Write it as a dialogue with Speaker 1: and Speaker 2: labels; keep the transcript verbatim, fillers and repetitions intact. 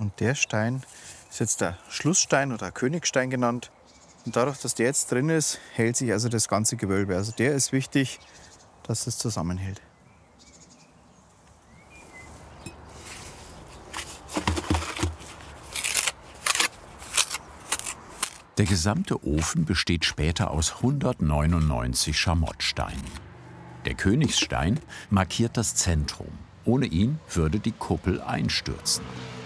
Speaker 1: Und der Stein ist jetzt der Schlussstein oder Königstein genannt. Und dadurch, dass der jetzt drin ist, hält sich also das ganze Gewölbe. Also der ist wichtig, dass es zusammenhält.
Speaker 2: Der gesamte Ofen besteht später aus hundertneunundneunzig Schamottsteinen. Der Königsstein markiert das Zentrum. Ohne ihn würde die Kuppel einstürzen.